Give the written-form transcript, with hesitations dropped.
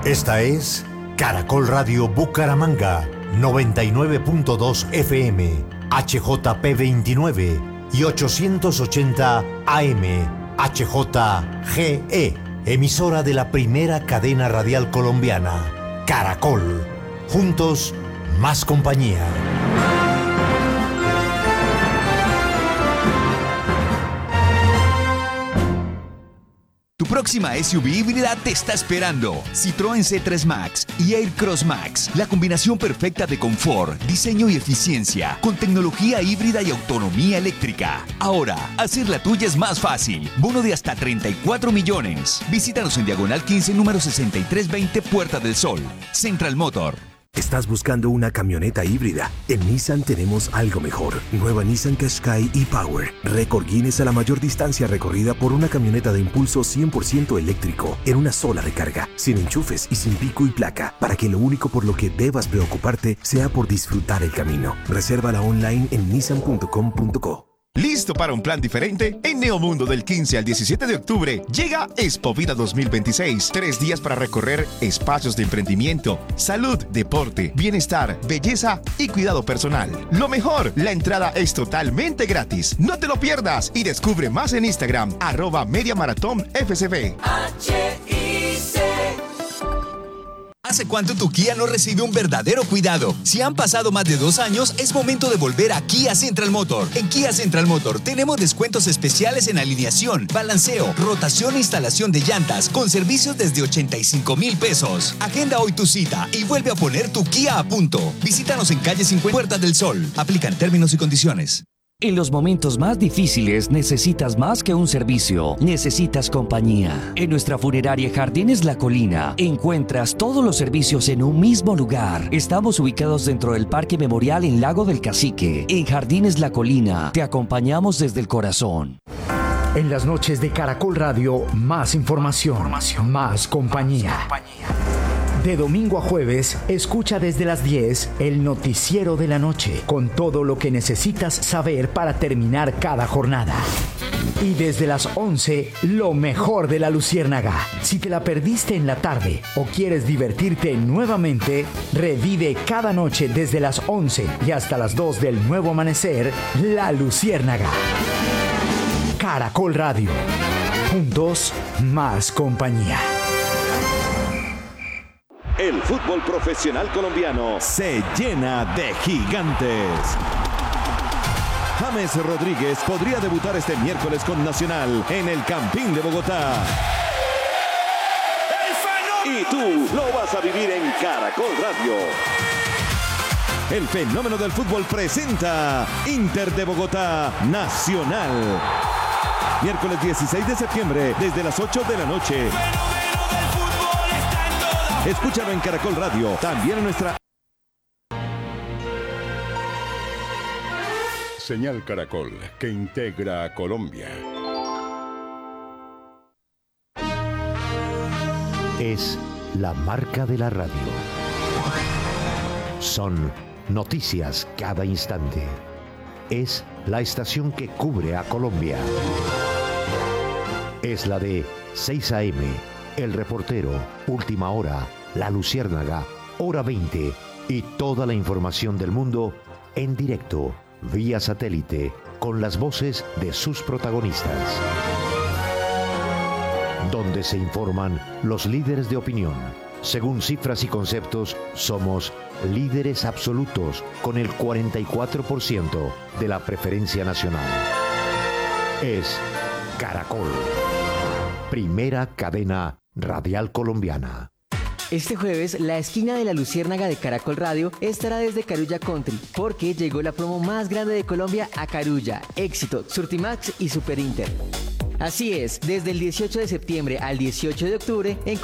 Esta es Caracol Radio Bucaramanga, 99.2 FM, HJP 29 y 880 AM, HJGE, emisora de la primera cadena radial colombiana, Caracol. Juntos, más compañía. Tu próxima SUV híbrida te está esperando. Citroën C3 Max y Aircross Max. La combinación perfecta de confort, diseño y eficiencia, con tecnología híbrida y autonomía eléctrica. Ahora, hacer la tuya es más fácil. Bono de hasta 34 millones. Visítanos en Diagonal 15, número 6320, Puerta del Sol. Central Motor. ¿Estás buscando una camioneta híbrida? En Nissan tenemos algo mejor. Nueva Nissan Qashqai e-Power. Récord Guinness a la mayor distancia recorrida por una camioneta de impulso 100% eléctrico en una sola recarga, sin enchufes y sin pico y placa, para que lo único por lo que debas preocuparte sea por disfrutar el camino. Resérvala online en nissan.com.co. ¿Listo para un plan diferente? En Neomundo del 15 al 17 de octubre llega Expovida 2026. 3 días para recorrer espacios de emprendimiento, salud, deporte, bienestar, belleza y cuidado personal. Lo mejor, la entrada es totalmente gratis. No te lo pierdas y descubre más en Instagram, @MediaMarathonFCB. ¿Hace cuánto tu Kia no recibe un verdadero cuidado? Si han pasado más de 2 años, es momento de volver a Kia Central Motor. En Kia Central Motor tenemos descuentos especiales en alineación, balanceo, rotación e instalación de llantas, con servicios desde 85,000 pesos. Agenda hoy tu cita y vuelve a poner tu Kia a punto. Visítanos en calle 50, Puerta del Sol. Aplican términos y condiciones. En los momentos más difíciles necesitas más que un servicio, necesitas compañía. En nuestra funeraria Jardines La Colina encuentras todos los servicios en un mismo lugar. Estamos ubicados dentro del Parque Memorial en Lago del Cacique. En Jardines La Colina te acompañamos desde el corazón. En las noches de Caracol Radio, más información, más compañía. De domingo a jueves, escucha desde las 10 el noticiero de la noche, con todo lo que necesitas saber para terminar cada jornada. Y desde las 11, lo mejor de La Luciérnaga. Si te la perdiste en la tarde o quieres divertirte nuevamente, revive cada noche desde las 11 y hasta las 2 del nuevo amanecer, La Luciérnaga. Caracol Radio. Juntos, más compañía. El fútbol profesional colombiano se llena de gigantes. James Rodríguez podría debutar este miércoles con Nacional en el Campín de Bogotá. Y tú lo vas a vivir en Caracol Radio. El fenómeno del fútbol presenta Inter de Bogotá Nacional. Miércoles 16 de septiembre desde las 8 de la noche. Escúchalo en Caracol Radio, también en nuestra señal Caracol, que integra a Colombia. Es la marca de la radio. Son noticias cada instante. Es la estación que cubre a Colombia. Es la de 6 AM, El Reportero, Última Hora, La Luciérnaga, Hora 20 y toda la información del mundo en directo, vía satélite, con las voces de sus protagonistas. Donde se informan los líderes de opinión. Según cifras y conceptos, somos líderes absolutos con el 44% de la preferencia nacional. Es Caracol, primera cadena radial colombiana. Este jueves, la esquina de La Luciérnaga de Caracol Radio estará desde Carulla Country, porque llegó la promo más grande de Colombia a Carulla, Éxito, Surtimax y Super Inter. Así es, desde el 18 de septiembre al 18 de octubre, en